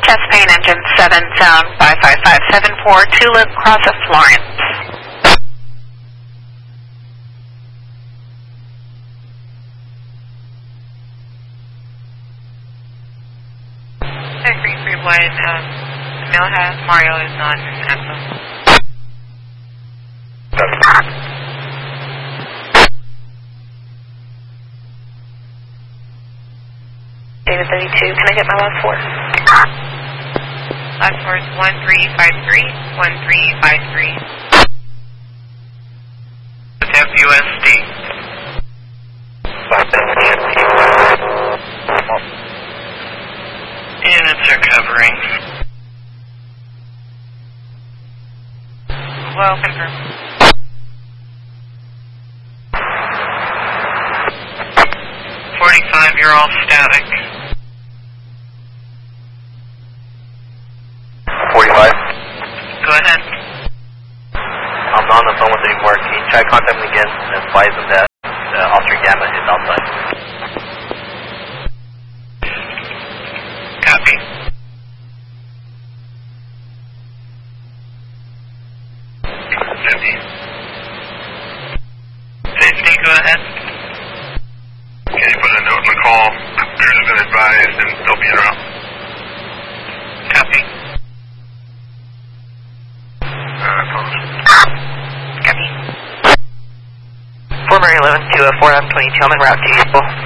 chest pain, engine 7, sound 55574, Tula, cross of Florence. Green 31, Mario is not active. David 32, can I get my last four? Last four is 1353, 1353. FUSD. Units are covering. Well, confirm. You're all static. 45. Go ahead. I'm not on the phone with him anymore. Can you try contacting him again and advise him that the Oscar Gamma is outside? Copy. Safety, go ahead. Can you put a note in the call? There's been advised and they'll be around. Copy. Copy. Former 11 204, I'm 22, I'm en route to Eagle.